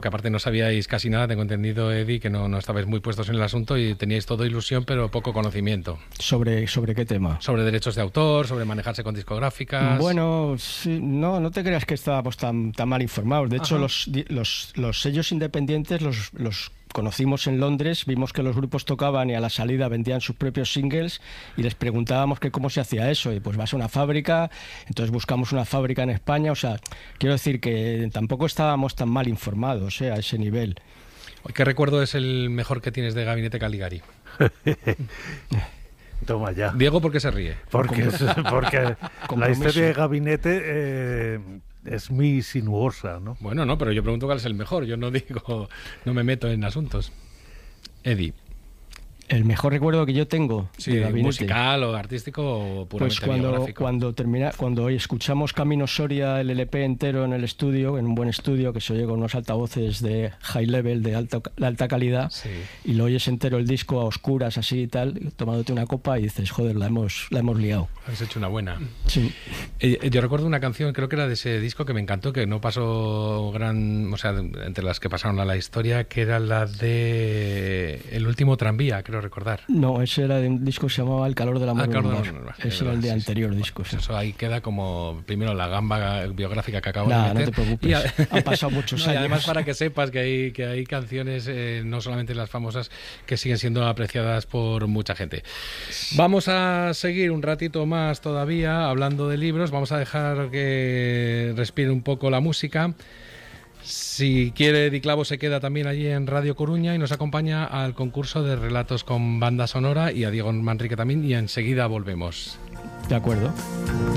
Que aparte no sabíais casi nada, tengo entendido, Eddie, que no estabais muy puestos en el asunto y teníais todo ilusión, pero poco conocimiento. ¿Sobre qué tema? Sobre derechos de autor, sobre manejarse con discográficas. Bueno, sí, no te creas que estábamos tan mal informados. De hecho, los sellos independientes los conocimos en Londres, vimos que los grupos tocaban y a la salida vendían sus propios singles y les preguntábamos que cómo se hacía eso, y pues vas a una fábrica, entonces buscamos una fábrica en España, o sea, quiero decir que tampoco estábamos tan mal informados, a ese nivel. ¿Qué recuerdo es el mejor que tienes de Gabinete Caligari? Toma ya. Diego, ¿por qué se ríe? Porque la historia de Gabinete es muy sinuosa, ¿no? Bueno, no, pero yo pregunto cuál es el mejor. Yo no me meto en asuntos. Eddie. El mejor recuerdo que yo tengo sí, de Gabinete, musical o artístico o puramente pues biográfico. cuando escuchamos Camino Soria, el LP entero en el estudio, en un buen estudio que se oye con unos altavoces de high level, de alta calidad, sí. Y lo oyes entero el disco a oscuras así y tal, tomándote una copa y dices, joder, la hemos liado. Has hecho una buena. Sí. Yo recuerdo una canción, creo que era de ese disco, que me encantó, que no pasó entre las que pasaron a la historia, que era la de El último tranvía, creo recordar. No, ese era de un disco que se llamaba El calor del amor. Ese era el de anterior disco. Pues eso ahí queda como primero la gamba biográfica que acabo de meter. No te preocupes, han pasado muchos años. Y además para que sepas que hay canciones, no solamente las famosas, que siguen siendo apreciadas por mucha gente. Vamos a seguir un ratito más todavía hablando de libros, vamos a dejar que respire un poco la música. Si quiere, Di Clavo se queda también allí en Radio Coruña y nos acompaña al concurso de relatos con banda sonora, y a Diego Manrique también, y enseguida volvemos. De acuerdo.